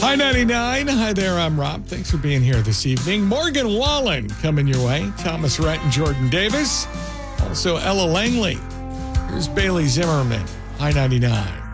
Hi, 99. Hi there, I'm Rob. Thanks for being here this evening. Morgan Wallen coming your way. Thomas Rhett and Jordan Davis. Also, Ella Langley. Here's Bailey Zimmerman. Hi, 99.